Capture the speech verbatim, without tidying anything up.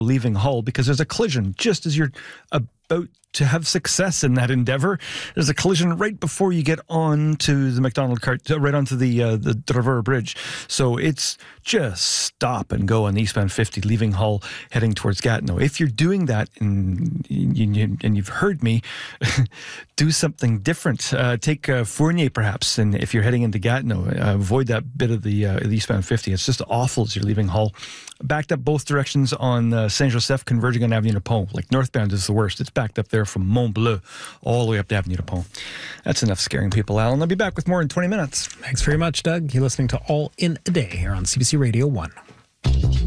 leaving Hull, because there's a collision just as you're about to have success in that endeavor. There's a collision right before you get on to the McDonald cart, right onto the uh, the Drevor Bridge. So it's just stop and go on the eastbound fifty, leaving Hull, heading towards Gatineau. If you're doing that and, you, and you've heard me, do something different. Uh, take uh, Fournier, perhaps, and if you're heading into Gatineau, uh, avoid that bit of the, uh, the eastbound fifty. It's just awful as you're leaving Hull. Backed up both directions on uh, Saint-Joseph, converging on Avenue de Pont. Like northbound is the worst. It's backed up there from Mont-Bleu all the way up to Avenue de Pont. That's enough scaring people, Alan. I'll be back with more in twenty minutes. Thanks very much, Doug. You're listening to All in a Day here on C B C Radio one.